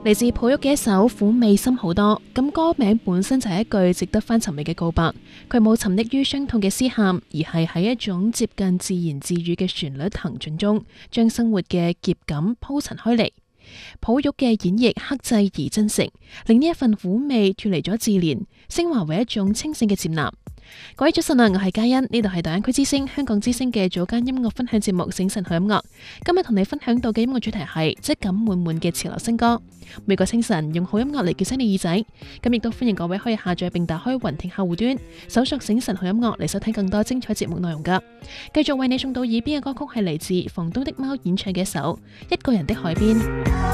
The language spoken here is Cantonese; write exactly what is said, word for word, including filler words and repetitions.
嚟自朴玉嘅一首苦味深好多，咁歌名本身就係一句值得翻尋味嘅告白。佢冇沉溺於傷痛嘅嘶喊，而係喺一種接近自言自語嘅旋律行進中，將生活嘅澀感鋪陳開嚟。朴玉嘅演繹克制而真誠，令呢一份苦味脫離咗自憐，升華為一種清醒嘅接納。各位早晨啊，我係嘉欣，呢度係大灣區之聲香港之聲嘅早間音樂分享節目醒晨好音樂。今日同你分享到嘅音樂主題係質感滿滿嘅潮流新歌。每個清晨用好音樂嚟叫醒你耳仔，咁亦都歡迎各位可以下載並打開雲聽客戶端，搜索醒晨好音樂嚟收聽更多精彩節目內容噶。繼續為你送到耳邊嘅歌曲係嚟自房東的貓演唱嘅一首《一個人的海邊》。